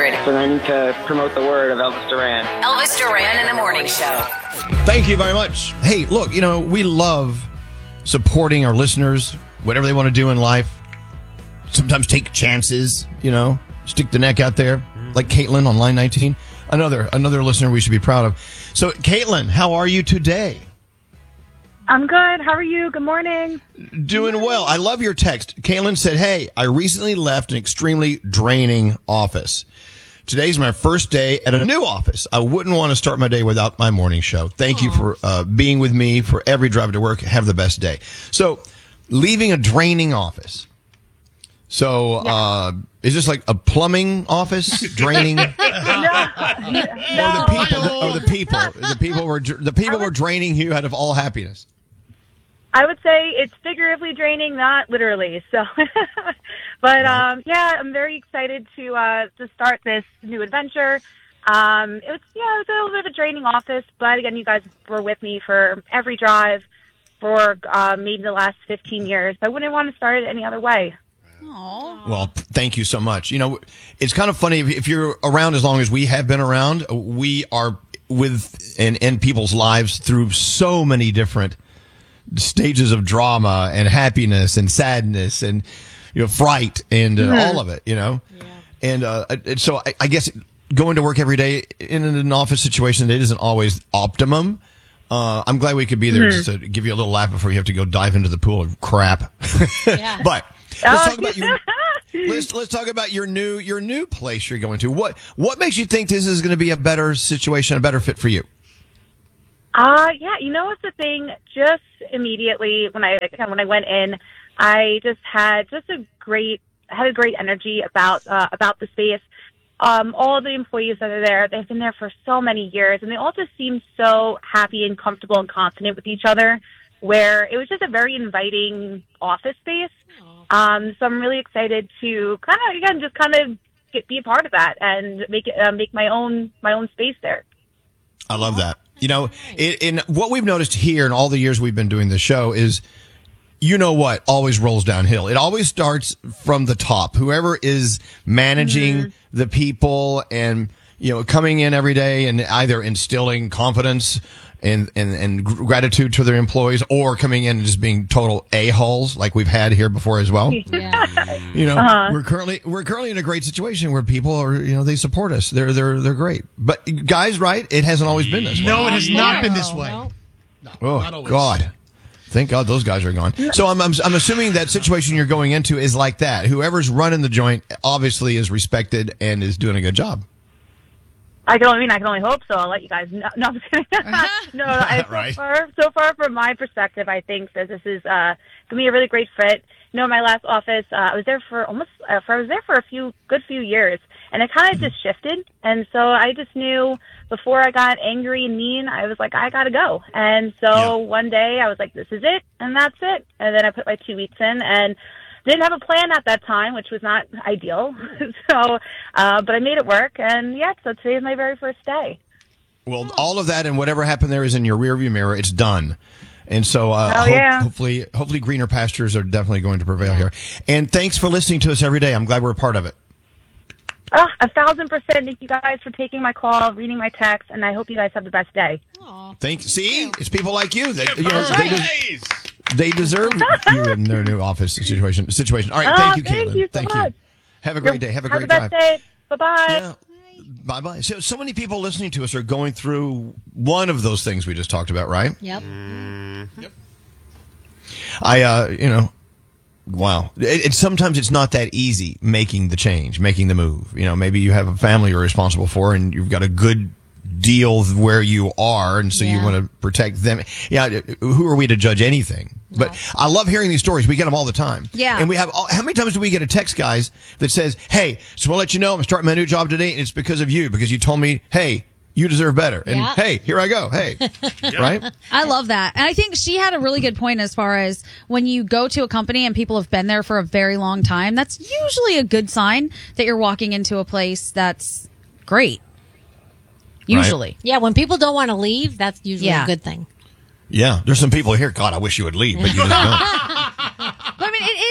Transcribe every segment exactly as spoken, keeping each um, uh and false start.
hundred. So I need to promote the word of Elvis Duran. Elvis Duran in the Morning Show. Thank you very much. Hey, look, you know, we love supporting our listeners, whatever they want to do in life. Sometimes take chances, you know, stick the neck out there, like Caitlin on line nineteen. Another another listener we should be proud of. So, Caitlin, how are you today? I'm good. How are you? Good morning. Doing well. I love your text. Caitlin said, hey, I recently left an extremely draining office. Today's my first day at a new office. I wouldn't want to start my day without my morning show. Thank Aww. you for uh, being with me for every drive to work. Have the best day. So, leaving a draining office. So, yeah. uh, is this like a plumbing office draining? no, no. Or the people, or the people, the people were the people were draining you out of all happiness. I would say it's figuratively draining, not literally. So, but um, yeah, I'm very excited to uh, to start this new adventure. Um, it was yeah, it was a little bit of a draining office, but again, you guys were with me for every drive for uh, maybe the last fifteen years. I wouldn't want to start it any other way. Aww. Well, thank you so much. You know, it's kind of funny if, if you're around as long as we have been around. We are with and in people's lives through so many different stages of drama and happiness and sadness and, you know, fright and uh, mm-hmm. all of it, you know. Yeah. And uh, and so I, I guess going to work every day in an office situation, it isn't always optimum. Uh, I'm glad we could be there mm-hmm. just to give you a little laugh before you have to go dive into the pool of crap. Yeah. But let's talk about your let's let's talk about your new your new place you're going to. What what makes you think this is going to be a better situation, a better fit for you? Uh yeah, you know what's the thing? Just immediately when I when I went in, I just had just a great had a great energy about uh, about the space. Um, all the employees that are there, they've been there for so many years, and they all just seem so happy and comfortable and confident with each other, where it was just a very inviting office space. Um, so I'm really excited to kind of, again, just kind of get, be a part of that and make it, uh, make my own, my own space there. I love that. You know, in, in what we've noticed here in all the years we've been doing this show is, you know what, always rolls downhill. It always starts from the top. Whoever is managing mm-hmm. the people and, you know, coming in every day and either instilling confidence and, and, and gratitude to their employees or coming in and just being total a-holes like we've had here before as well. Yeah. You know, uh-huh. we're currently, we're currently in a great situation where people are, you know, they support us. They're, they're, they're great. But guys, right? It hasn't always been this way. No, it has not been this way. No. No, oh, God. Thank God those guys are gone. So I'm, I'm I'm assuming that situation you're going into is like that. Whoever's running the joint obviously is respected and is doing a good job. I can only I mean I can only hope so. I'll let you guys know. No, I'm just kidding. no, I, so right. far so far from my perspective, I think that this is uh, gonna be a really great fit. You know, my last office, uh, I was there for almost uh, for I was there for a few good few years, and it kind of just shifted. And so I just knew before I got angry and mean, I was like, I gotta go. And so yeah. one day I was like, this is it, and that's it. And then I put my two weeks in, and didn't have a plan at that time, which was not ideal. so, uh, but I made it work, and yeah, so today is my very first day. Well, all of that and whatever happened there is in your rearview mirror. It's done. And so, uh, oh, hope, yeah. hopefully, hopefully greener pastures are definitely going to prevail here. And thanks for listening to us every day. I'm glad we're a part of it. Oh, a thousand percent. Thank you guys for taking my call, reading my text, and I hope you guys have the best day. Aww. Thank. See, it's people like you that you know they, des- they deserve you in their new office situation. Situation. All right. Oh, thank you, thank Caitlin. You so thank much. you. Have a great You're, day. Have a have great the best drive. day. Bye bye. Yeah. Bye bye. So, so many people listening to us are going through one of those things we just talked about, right? Yep. Mm. Yep. I, uh, you know, wow. It, it, sometimes it's not that easy making the change, making the move. You know, maybe you have a family you're responsible for and you've got a good deal where you are, and so yeah. you want to protect them. Yeah, who are we to judge anything? No. But I love hearing these stories. We get them all the time. Yeah. And we have, how many times do we get a text, guys, that says, hey, so I'll let you know I'm starting my new job today, and it's because of you, because you told me, hey, you deserve better. And yeah. hey, here I go. Hey, right? I love that. And I think she had a really good point as far as when you go to a company and people have been there for a very long time, that's usually a good sign that you're walking into a place that's great. Usually. Right. Yeah, when people don't want to leave, that's usually yeah. a good thing. Yeah, there's some people here, God, I wish you would leave, but you just don't. But I mean, it is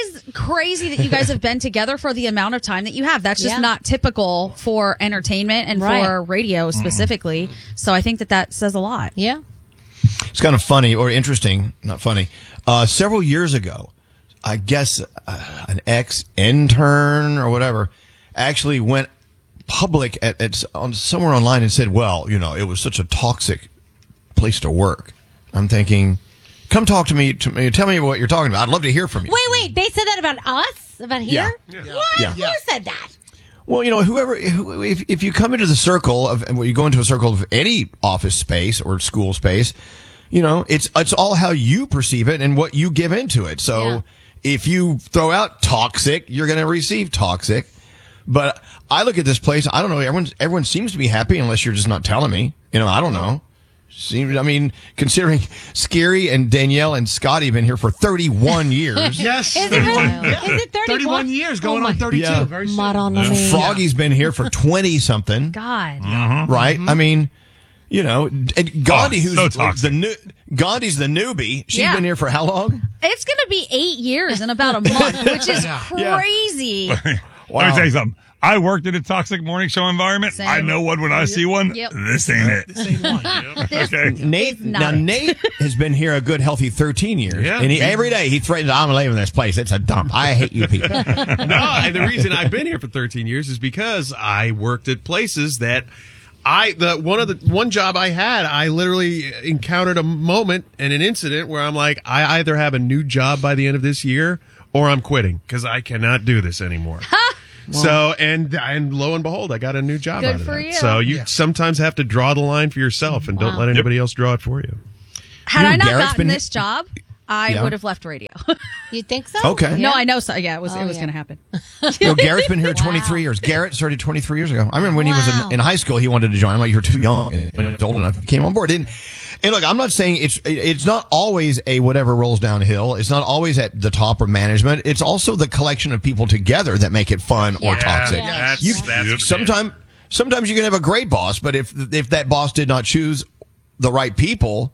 crazy that you guys have been together for the amount of time that you have. That's just Yeah. not typical for entertainment and Right. for radio specifically. So I think that that says a lot. Yeah. It's kind of funny or interesting, not funny. Uh, several years ago, I guess uh, an ex-intern or whatever actually went public at, at on somewhere online and said, well, you know, it was such a toxic place to work. I'm thinking, come talk to me, to me, tell me what you're talking about. I'd love to hear from you. Wait, wait. They said that about us? About here? Yeah. What? Yeah. Who said that? Well, you know, whoever, who, if, if you come into the circle of, and you go into a circle of any office space or school space, you know, it's, it's all how you perceive it and what you give into it. So Yeah. if you throw out toxic, you're going to receive toxic. But I look at this place, I don't know, everyone, everyone seems to be happy unless you're just not telling me. You know, I don't know. Seems, I mean, considering Scary and Danielle and Scotty have been here for thirty-one years. Yes. Is it really? Yeah. Is it thirty-one? thirty-one years, going Oh on my- thirty-two. Yeah. Very soon. Mud on the knee. Froggy's been here for twenty something. God. Right? I mean, you know, and Gandhi, Oh, who's so like toxic. the new, Gandhi's the newbie. She's Yeah. been here for how long? It's going to be eight years in about a month, which is Yeah. crazy. Let me Wow. tell you something. I worked in a toxic morning show environment. Same. I know one when I see one. Yep. This ain't it. Same one. This Okay. Nate, not now it. Nate has been here a good healthy thirteen years. Yeah. And he, every day he threatens, I'm leaving this place. It's a dump. I hate you people. No, and the reason I've been here for thirteen years is because I worked at places that I the one of the one job I had, I literally encountered a moment and an incident where I'm like, I either have a new job by the end of this year or I'm quitting because I cannot do this anymore. So and and lo and behold, I got a new job Good out of for that. you. So you sometimes have to draw the line for yourself and don't let anybody else draw it for you. Had You know, I not Garrett's gotten been- this job, I Yeah. would have left radio. You think so? Okay. No, I know. So yeah, it was Oh, it was yeah. going to happen. You know, Garrett's been here twenty-three years. Garrett started twenty-three years ago. I remember when he was Wow. in, in high school, he wanted to join. I'm like, you're too young. And when he was old enough, he came on board. And, and look, I'm not saying it's it's not always a whatever rolls downhill. It's not always at the top of management. It's also the collection of people together that make it fun or Yeah. toxic. Yeah. That's, You, that's sometimes, sometimes you can have a great boss, but if if that boss did not choose the right people,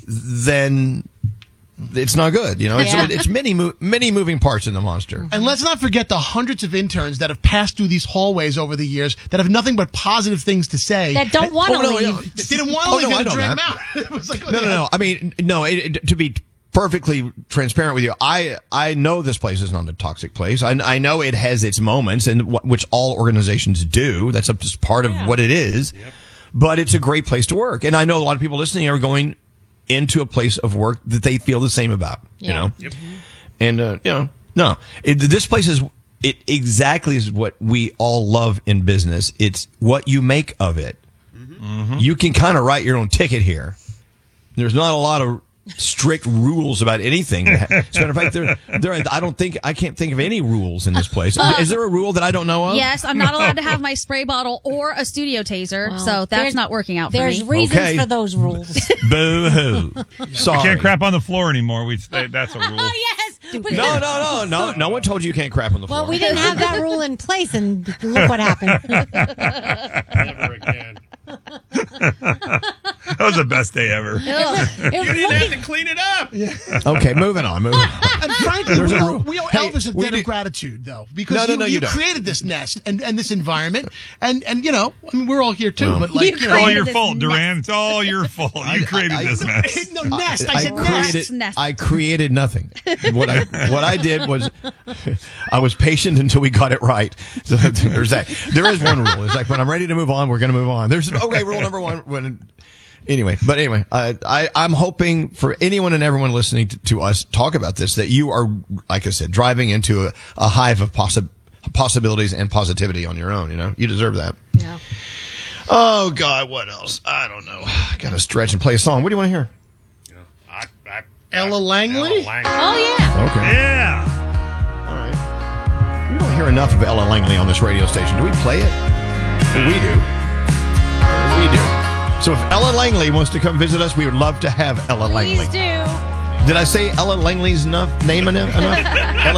then it's not good. You know, it's, Yeah. it's many mo- many moving parts in the monster. And let's not forget the hundreds of interns that have passed through these hallways over the years that have nothing but positive things to say. That don't want to Oh, no, leave. yeah. They didn't want to Oh, leave, no, they I know drag them that. out. It was like, oh, No, yeah. no, no. I mean, no. It, it- to be perfectly transparent with you, I I know this place is not a toxic place. I, I know it has its moments, and wh- which all organizations do. That's just part of what it is. But it's a great place to work, and I know a lot of people listening are going into a place of work that they feel the same about. You Yeah. know, and uh, you know, no, it, this place is. It exactly is what we all love in business. It's what you make of it. You can kind of write your own ticket here. There's not a lot of strict rules about anything. As a matter of fact, there, there, I don't think, I can't think of any rules in this place. Is there a rule that I don't know of? Yes, I'm not allowed to have my spray bottle or a studio taser, Well, so that's there's- not working out for There's me. reasons Okay. for those rules. Boo hoo. Sorry. Can't crap on the floor anymore. We that's a rule. Oh, yes. But No, no, no, no. No one told you you can't crap on the floor. Well, we didn't have that rule in place, and look what happened. never again. That was the best day ever. It- You didn't look have at- to clean it up. Okay, moving on. Moving on. And frankly, There's we a owe, rule. we owe Hey, Elvis a we debt do- of gratitude, though, because No, no, you, no, you, you don't. created this nest and, and this environment, and, and you know, I mean, we're all here too, but like, You you It's know, all created your this fault, nest. Duran. It's all your fault. You created I- this mess. no nest. I, I said created. nest. Nest. I created nothing. What I what I did was, I was patient until we got it right. So there's that. There is one rule. It's like when I'm ready to move on, we're going to move on. There's okay. Rule number one. When anyway, but anyway, I, I I'm hoping for anyone and everyone listening to, to us talk about this that you are, like I said, driving into a, a hive of possi- possibilities and positivity on your own. You know, you deserve that. Yeah. Oh God, what else? I don't know. I got to stretch and play a song. What do you want to hear? I, I, Ella Langley? Ella Oh, yeah. Okay. Yeah. All right. We don't hear enough of Ella Langley on this radio station. Do we play it? We do. We do. So if Ella Langley wants to come visit us, we would love to have Ella Langley. Please do. Did I say Ella Langley's enough name enough? enough? Ella